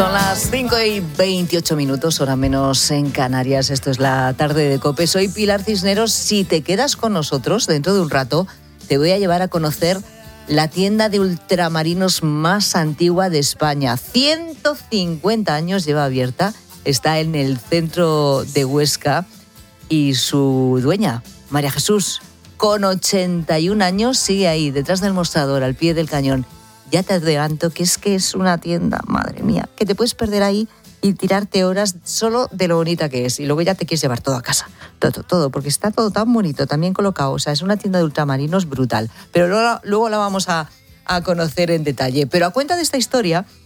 Son las 5:28, hora menos en Canarias. Esto es la tarde de COPE. Soy Pilar Cisneros. Si te quedas con nosotros, dentro de un rato, te voy a llevar a conocer la tienda de ultramarinos más antigua de España. 150 años lleva abierta. Está en el centro de Huesca. Y su dueña, María Jesús, con 81 años, sigue ahí, detrás del mostrador, al pie del cañón. Ya te adelanto que es una tienda, madre mía, que te puedes perder ahí y tirarte horas solo de lo bonita que es. Y luego ya te quieres llevar todo a casa, todo, porque está todo tan bonito, tan bien colocado. O sea, es una tienda de ultramarinos brutal. Pero luego la vamos a conocer en detalle. Pero a cuenta de esta historia,